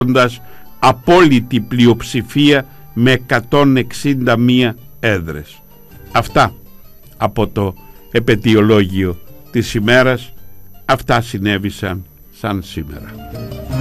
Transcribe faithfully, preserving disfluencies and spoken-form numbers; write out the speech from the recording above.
έχοντας απόλυτη πλειοψηφία με εκατόν εξήντα μία έδρες. Αυτά από το επετειολόγιο της ημέρας. Αυτά συνέβησαν σαν σήμερα.